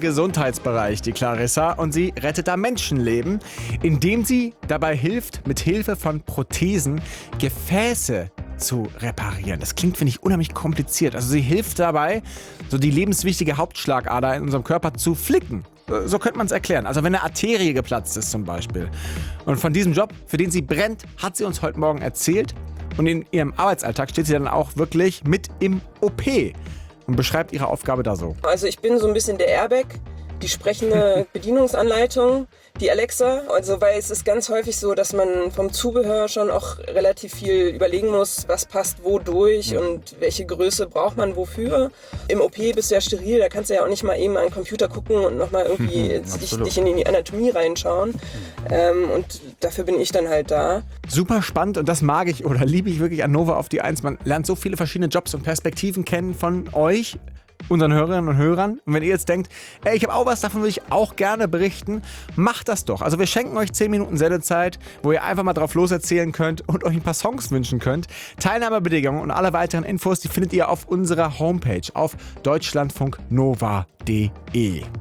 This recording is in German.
Gesundheitsbereich, die Clarissa, und sie rettet da Menschenleben, indem sie dabei hilft, mit Hilfe von Prothesen Gefäße zu reparieren. Das klingt, finde ich, unheimlich kompliziert. Also sie hilft dabei, so die lebenswichtige Hauptschlagader in unserem Körper zu flicken. So könnte man es erklären. Also wenn eine Arterie geplatzt ist zum Beispiel. Und von diesem Job, für den sie brennt, hat sie uns heute Morgen erzählt. Und in ihrem Arbeitsalltag steht sie dann auch wirklich mit im OP und beschreibt ihre Aufgabe da so. Also ich bin so ein bisschen der Airbag, die sprechende Bedienungsanleitung, die Alexa. Also weil es ist ganz häufig so, dass man vom Zubehör schon auch relativ viel überlegen muss, was passt wo durch und welche Größe braucht man wofür. Im OP bist du ja steril, da kannst du ja auch nicht mal eben an den Computer gucken und nochmal irgendwie dich in die Anatomie reinschauen. Und dafür bin ich dann halt da. Super spannend, und das mag ich oder liebe ich wirklich an Nova auf die 1. Man lernt so viele verschiedene Jobs und Perspektiven kennen von euch, unseren Hörerinnen und Hörern. Und wenn ihr jetzt denkt, ey, ich habe auch was, davon würde ich auch gerne berichten, macht das doch. Also wir schenken euch 10 Minuten Sendezeit, wo ihr einfach mal drauf loserzählen könnt und euch ein paar Songs wünschen könnt. Teilnahmebedingungen und alle weiteren Infos, die findet ihr auf unserer Homepage auf deutschlandfunknova.de.